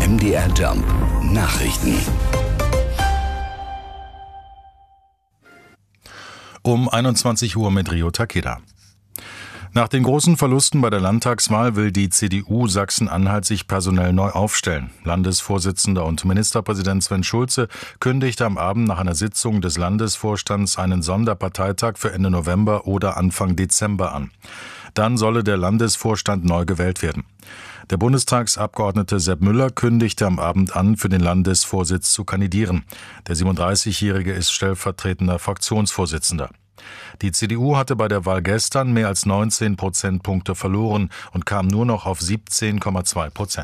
MDR Jump Nachrichten. Um 21 Uhr mit Rio Takeda. Nach den großen Verlusten bei der Landtagswahl will die CDU Sachsen-Anhalt sich personell neu aufstellen. Landesvorsitzender und Ministerpräsident Sven Schulze kündigte am Abend nach einer Sitzung des Landesvorstands einen Sonderparteitag für Ende November oder Anfang Dezember an. Dann solle der Landesvorstand neu gewählt werden. Der Bundestagsabgeordnete Sepp Müller kündigte am Abend an, für den Landesvorsitz zu kandidieren. Der 37-Jährige ist stellvertretender Fraktionsvorsitzender. Die CDU hatte bei der Wahl gestern mehr als 19 Prozentpunkte verloren und kam nur noch auf 17,2%.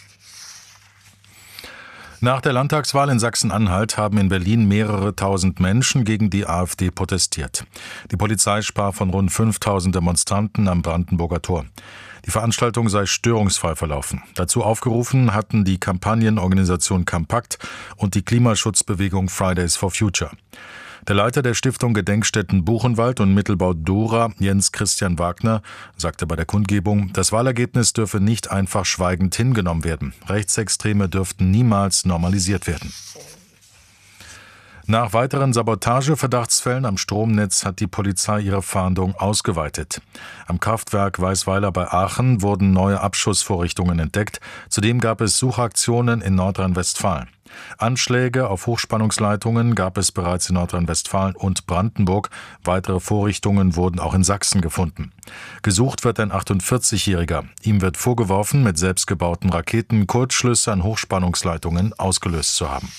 Nach der Landtagswahl in Sachsen-Anhalt haben in Berlin mehrere tausend Menschen gegen die AfD protestiert. Die Polizei sprach von rund 5000 Demonstranten am Brandenburger Tor. Die Veranstaltung sei störungsfrei verlaufen. Dazu aufgerufen hatten die Kampagnenorganisation Campact und die Klimaschutzbewegung Fridays for Future. Der Leiter der Stiftung Gedenkstätten Buchenwald und Mittelbau Dora, Jens Christian Wagner, sagte bei der Kundgebung, das Wahlergebnis dürfe nicht einfach schweigend hingenommen werden. Rechtsextreme dürften niemals normalisiert werden. Nach weiteren Sabotageverdachtsfällen am Stromnetz hat die Polizei ihre Fahndung ausgeweitet. Am Kraftwerk Weißweiler bei Aachen wurden neue Abschussvorrichtungen entdeckt. Zudem gab es Suchaktionen in Nordrhein-Westfalen. Anschläge auf Hochspannungsleitungen gab es bereits in Nordrhein-Westfalen und Brandenburg. Weitere Vorrichtungen wurden auch in Sachsen gefunden. Gesucht wird ein 48-Jähriger. Ihm wird vorgeworfen, mit selbstgebauten Raketen Kurzschlüsse an Hochspannungsleitungen ausgelöst zu haben.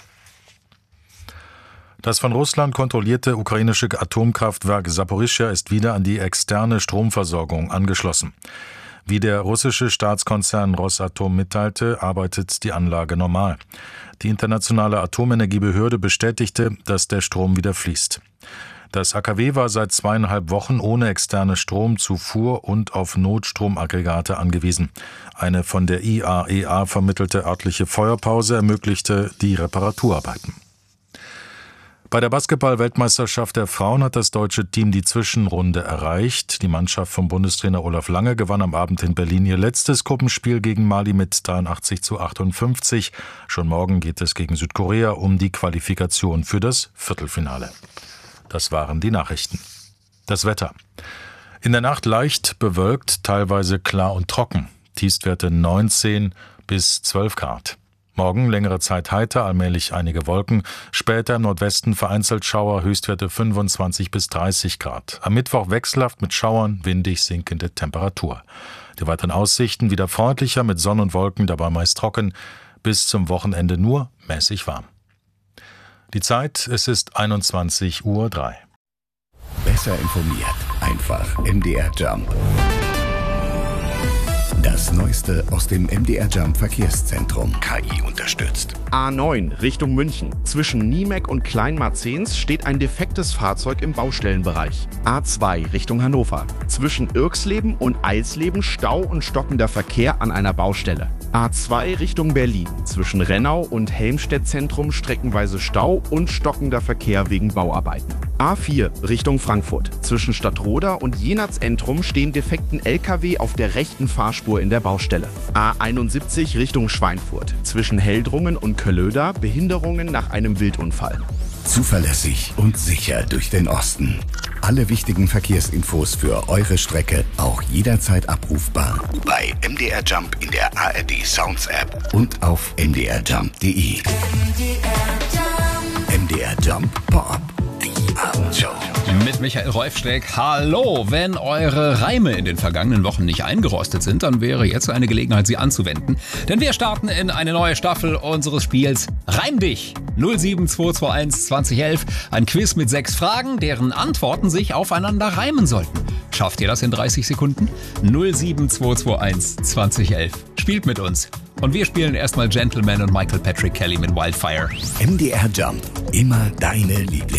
Das von Russland kontrollierte ukrainische Atomkraftwerk Saporischschja ist wieder an die externe Stromversorgung angeschlossen. Wie der russische Staatskonzern Rosatom mitteilte, arbeitet die Anlage normal. Die internationale Atomenergiebehörde bestätigte, dass der Strom wieder fließt. Das AKW war seit 2,5 Wochen ohne externe Stromzufuhr und auf Notstromaggregate angewiesen. Eine von der IAEA vermittelte örtliche Feuerpause ermöglichte die Reparaturarbeiten. Bei der Basketball-Weltmeisterschaft der Frauen hat das deutsche Team die Zwischenrunde erreicht. Die Mannschaft von Bundestrainer Olaf Lange gewann am Abend in Berlin ihr letztes Gruppenspiel gegen Mali mit 83:58. Schon morgen geht es gegen Südkorea um die Qualifikation für das Viertelfinale. Das waren die Nachrichten. Das Wetter. In der Nacht leicht bewölkt, teilweise klar und trocken. Tiefstwerte 19 bis 12 Grad. Morgen längere Zeit heiter, allmählich einige Wolken. Später im Nordwesten vereinzelt Schauer, Höchstwerte 25 bis 30 Grad. Am Mittwoch wechselhaft mit Schauern, windig sinkende Temperatur. Die weiteren Aussichten wieder freundlicher mit Sonne und Wolken, dabei meist trocken. Bis zum Wochenende nur mäßig warm. Die Zeit, es ist 21:03 Uhr. Besser informiert, einfach MDR Jump. Das Neueste aus dem MDR Jump Verkehrszentrum. KI unterstützt. A9 Richtung München. Zwischen Niemek und Kleinmarzens steht ein defektes Fahrzeug im Baustellenbereich. A2 Richtung Hannover. Zwischen Irxleben und Eilsleben Stau und stockender Verkehr an einer Baustelle. A2 Richtung Berlin. Zwischen Rennau und Helmstedt-Zentrum streckenweise Stau und stockender Verkehr wegen Bauarbeiten. A4 Richtung Frankfurt. Zwischen Stadtroda und Jenatz-Entrum stehen defekten LKW auf der rechten Fahrspur in der Baustelle. A71 Richtung Schweinfurt. Zwischen Heldrungen und Köllöda Behinderungen nach einem Wildunfall. Zuverlässig und sicher durch den Osten. Alle wichtigen Verkehrsinfos für eure Strecke auch jederzeit abrufbar bei MDR Jump in der ARD Sounds App und auf mdrjump.de. MDR Jump Pop. Die Abendshow. Mit Michael Reufsteck. Hallo, wenn eure Reime in den vergangenen Wochen nicht eingerostet sind, dann wäre jetzt eine Gelegenheit, sie anzuwenden. Denn wir starten in eine neue Staffel unseres Spiels Reim dich 07221 2011. Ein Quiz mit 6 Fragen, deren Antworten sich aufeinander reimen sollten. Schafft ihr das in 30 Sekunden? 07221 2011. Spielt mit uns. Und wir spielen erstmal Gentleman und Michael Patrick Kelly mit Wildfire. MDR Jump. Immer deine Lieblings.